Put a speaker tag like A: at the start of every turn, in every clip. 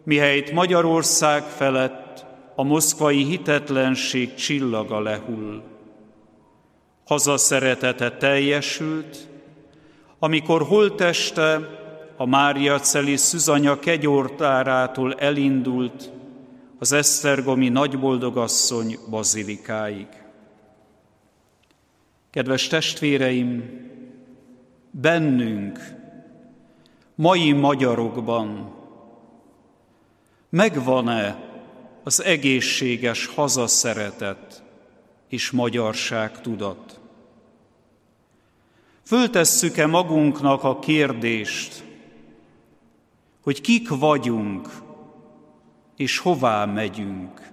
A: mihelyt Magyarország felett a moszkvai hitetlenség csillaga lehull. Hazaszeretete teljesült, amikor holtteste a máriaceli Szűzanya kegyoltárától elindult az esztergomi Nagyboldogasszony bazilikáig. Kedves testvéreim, bennünk, mai magyarokban megvan-e az egészséges hazaszeretet és magyarság tudat? Föltesszük-e magunknak a kérdést, hogy kik vagyunk és hová megyünk?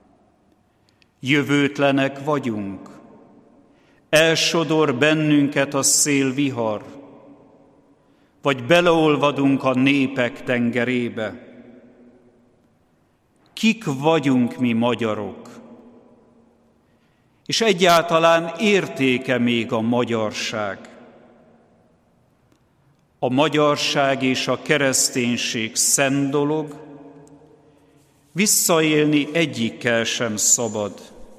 A: Jövőtlenek vagyunk, elsodor bennünket a szélvihar, vagy beleolvadunk a népek tengerébe? Kik vagyunk mi magyarok? És egyáltalán értéke még a magyarság? A magyarság és a kereszténység szent dolog, visszaélni egyikkel sem szabad.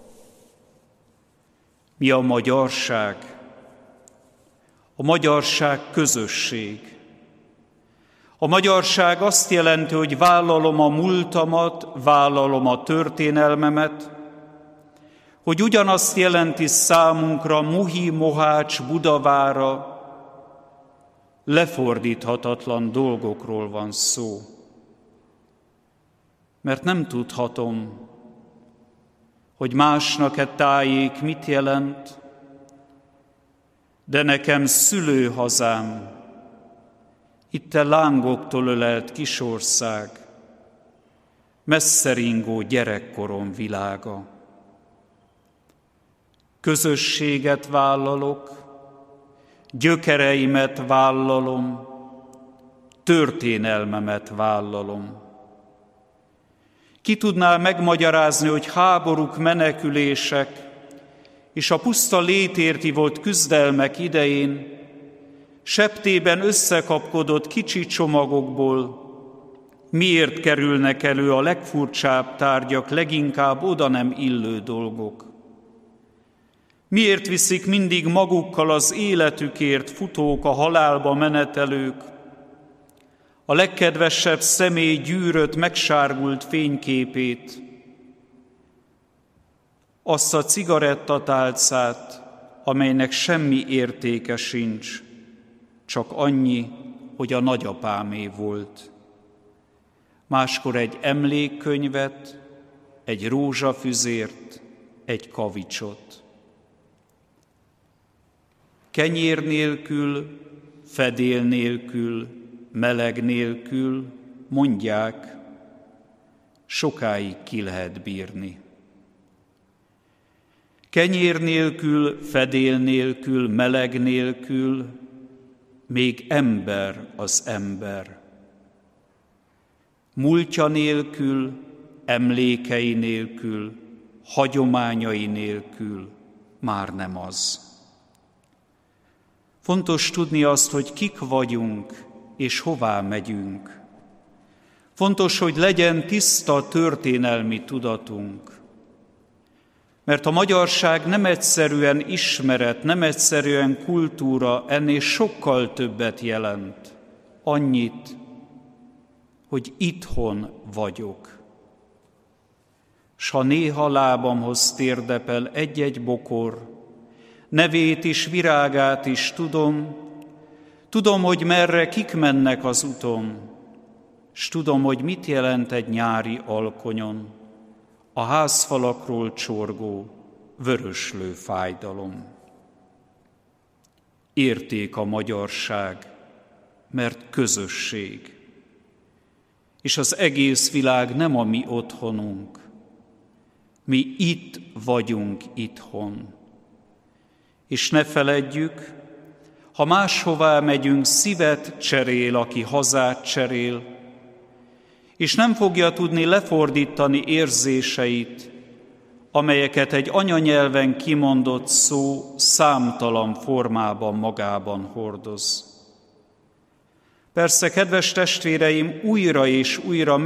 A: Mi a magyarság? A magyarság közösség. A magyarság azt jelenti, hogy vállalom a múltamat, vállalom a történelmemet, hogy ugyanazt jelenti számunkra Muhi, Mohács, Budavára, lefordíthatatlan dolgokról van szó. Mert nem tudhatom, hogy másnak tájék mit jelent, de nekem szülőhazám, itte lángoktól ölelt kisország, messzeringó gyerekkorom világa. Közösséget vállalok, gyökereimet vállalom, történelmemet vállalom. Ki tudná megmagyarázni, hogy háborúk, menekülések és a puszta létért ivott küzdelmek idején septében összekapkodott kicsi csomagokból miért kerülnek elő a legfurcsább tárgyak, leginkább oda nem illő dolgok? Miért viszik mindig magukkal az életükért futók, a halálba menetelők, a legkedvesebb személy gyűrött, megsárgult fényképét, azt a cigarettatálcát, amelynek semmi értéke sincs, csak annyi, hogy a nagyapámé volt. Máskor egy emlékkönyvet, egy rózsafüzért, egy kavicsot. Kenyér nélkül, fedél nélkül, meleg nélkül, mondják, sokáig ki lehet bírni. Kenyér nélkül, fedél nélkül, meleg nélkül, még ember az ember. Múltja nélkül, emlékei nélkül, hagyományai nélkül már nem az. Fontos tudni azt, hogy kik vagyunk és hová megyünk. Fontos, hogy legyen tiszta történelmi tudatunk. Mert a magyarság nem egyszerűen ismeret, nem egyszerűen kultúra, ennél sokkal többet jelent. Annyit, hogy itthon vagyok. S ha néha lábamhoz térdepel egy-egy bokor, nevét is, virágát is tudom, hogy merre kik mennek az uton, s tudom, hogy mit jelent egy nyári alkonyon a házfalakról csorgó, vöröslő fájdalom. Érték a magyarság, mert közösség, és az egész világ nem a mi otthonunk. Mi itt vagyunk itthon. És ne feledjük, ha máshová megyünk, szívet cserél, aki hazát cserél, és nem fogja tudni lefordítani érzéseit, amelyeket egy anyanyelven kimondott szó számtalan formában magában hordoz. Persze, kedves testvéreim, újra és újra